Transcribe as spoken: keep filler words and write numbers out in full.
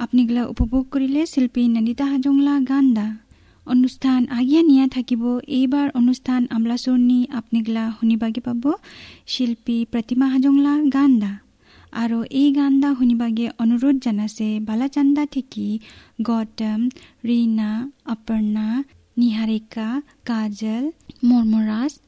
আপনিগলা উপভোগ কৰিলে শিল্পী নন্দিতা হাজংলা গানদা অনুষ্ঠান আগিয়া নিয়া থাকিব। এইবাৰ অনুষ্ঠান আমলাচৰণী আপনিগলা শুনিবাগে পাব শিল্পী প্ৰতিমা হাজংলা গানদা। আৰু এই গানদা শুনিবাগে অনুৰোধ জানাছে বালাচান্দা থেকে গৌতম, ৰীনা, অপৰ্ণা, নিহাৰিকা, কাজল, মৰ্মৰাজ,